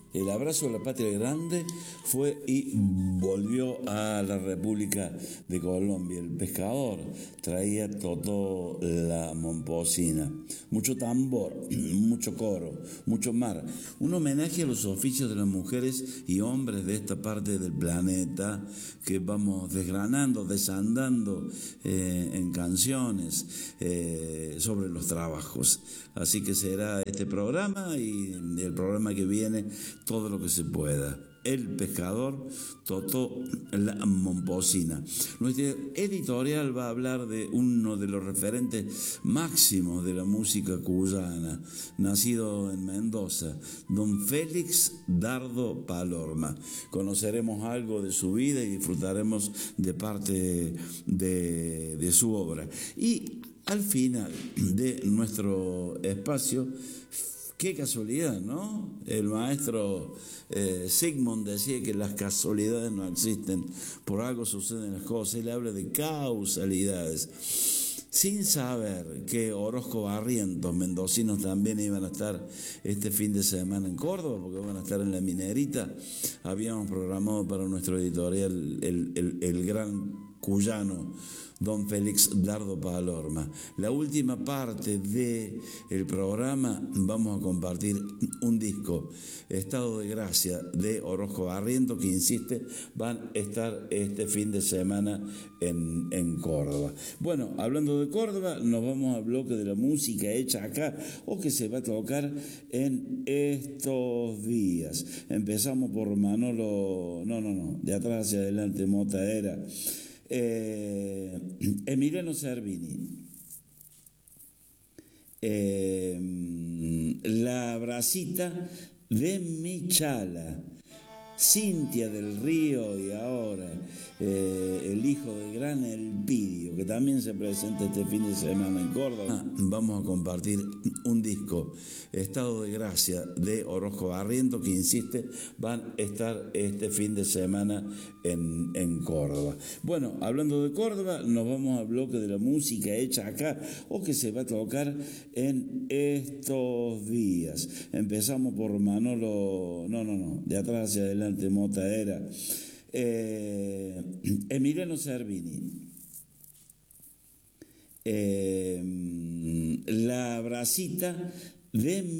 El abrazo a la patria grande fue y volvió a la República de Colombia. El pescador traía todo la momposina, mucho tambor, mucho coro, mucho mar. Un homenaje a los oficios de las mujeres y hombres de esta parte del planeta que vamos desgranando, desandando en canciones sobre los trabajos. Así que será este programa y el programa que viene todo lo que se pueda. El pescador, Totó la momposina. Nuestra editorial va a hablar de uno de los referentes máximos de la música cuyana, nacido en Mendoza, don Félix Dardo Palorma. Conoceremos algo de su vida y disfrutaremos de parte de su obra. Y al final de nuestro espacio, qué casualidad, ¿no? El maestro Sigmund decía que las casualidades no existen, por algo suceden las cosas. Él habla de causalidades. Sin saber que Orozco Barrientos, mendocinos, también iban a estar este fin de semana en Córdoba, porque van a estar en la Minerita. Habíamos programado para nuestro editorial el gran cuyano don Félix Dardo Palorma. La última parte del programa vamos a compartir un disco, Estado de Gracia, de Orozco Barrientos, que insiste, van a estar este fin de semana en Córdoba. Bueno, hablando de Córdoba, nos vamos al bloque de la música hecha acá o que se va a tocar en estos días. Empezamos por Manolo, de atrás hacia adelante, Mota era. Emiliano Cervini, La Bracita de Michala, Cintia del Río y ahora el hijo de Gran Elpidio, que también se presenta este fin de semana en Córdoba. Vamos a compartir un disco, Estado de Gracia, de Orozco Barrientos, que insiste, van a estar este fin de semana en Córdoba. Bueno, hablando de Córdoba, nos vamos al bloque de la música hecha acá o que se va a tocar en estos días. Empezamos por Manolo, de atrás hacia adelante, Mota era. Emiliano Cervini, La Bracita de